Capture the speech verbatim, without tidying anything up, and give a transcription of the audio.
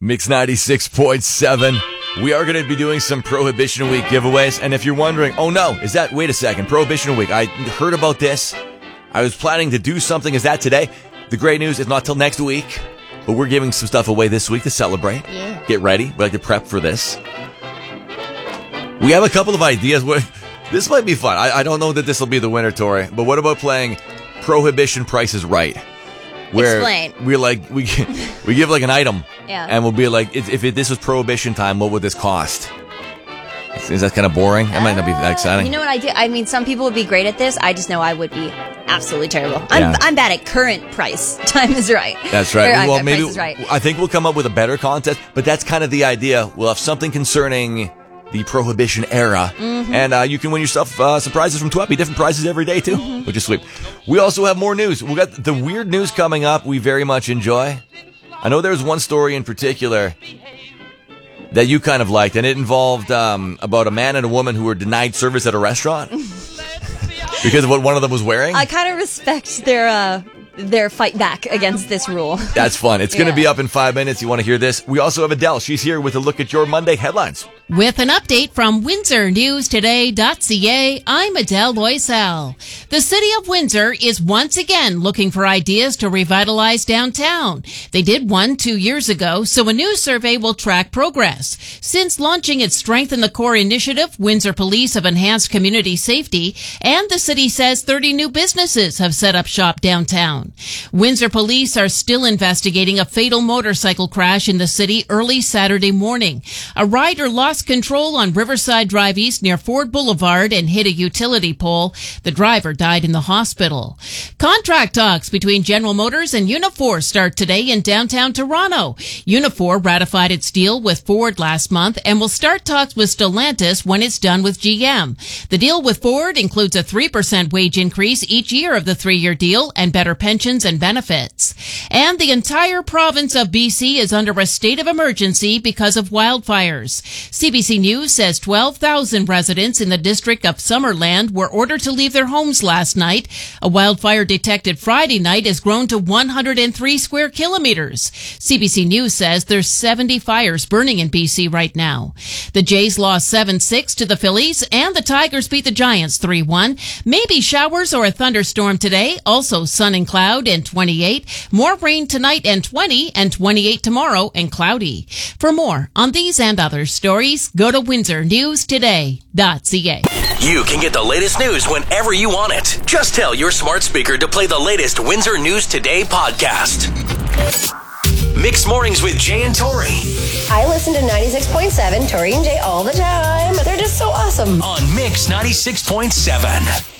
Mix ninety-six point seven. We are going to be doing some Prohibition Week giveaways. And if you're wondering, oh no, is that, wait a second, Prohibition Week. I heard about this. I was planning to do something. Is that today? The great news is not till next week. But we're giving some stuff away this week to celebrate. Yeah. Get ready. We like to prep for this. We have a couple of ideas. This might be fun. I, I don't know that this will be the winner, Tori. But what about playing Prohibition Price is Right? Where Explain. We're like, we we give like an item. Yeah. And we'll be like, if, if it, this was Prohibition time, what would this cost? Is, is that kind of boring? That might not be that exciting. You know what I do? I mean, some people would be great at this. I just know I would be absolutely terrible. I'm, Yeah. I'm bad at current price. Time is right. That's right. Or, uh, well, price maybe is right. I think we'll come up with a better contest, but that's kind of the idea. We'll have something concerning the Prohibition era, Mm-hmm. and uh, you can win yourself uh, surprises from Tweppy. Different prizes every day too, Mm-hmm. which is sweet. We also have more news. We got the weird news coming up. We very much enjoy. I know there's one story in particular that you kind of liked, and it involved um, about a man and a woman who were denied service at a restaurant because of what one of them was wearing. I kind of respect their uh, their fight back against this rule. That's fun. It's going to Yeah. be up in five minutes. You want to hear this? We also have Adele. She's here with a look at your Monday headlines. With an update from Windsor News Today dot C A, I'm Adele Loisel. The city of Windsor is once again looking for ideas to revitalize downtown. They did one two years ago, so a new survey will track progress. Since launching its Strengthen the Core initiative, Windsor Police have enhanced community safety, and the city says thirty new businesses have set up shop downtown. Windsor Police are still investigating a fatal motorcycle crash in the city early Saturday morning. A rider lost control on Riverside Drive East near Ford Boulevard and hit a utility pole. The driver died in the hospital. Contract talks between General Motors and Unifor start today in downtown Toronto. Unifor ratified its deal with Ford last month and will start talks with Stellantis when it's done with G M. The deal with Ford includes a three percent wage increase each year of the three-year deal and better pensions and benefits. And the entire province of B C is under a state of emergency because of wildfires. C B C News says twelve thousand residents in the district of Summerland were ordered to leave their homes last night. A wildfire detected Friday night has grown to one hundred three square kilometers. C B C News says there's seventy fires burning in B C right now. The Jays lost seven six to the Phillies, and the Tigers beat the Giants three one. Maybe showers or a thunderstorm today, also sun and cloud and twenty-eight. More rain tonight and twenty, and twenty-eight tomorrow and cloudy. For more on these and other stories, go to Windsor News Today dot C A. You can get the latest news whenever you want it. Just tell your smart speaker to play the latest Windsor News Today podcast. Mixed Mornings with Jay and Tori I listen to ninety-six point seven, Tori and Jay all the time. They're just so awesome. on Mix ninety-six point seven.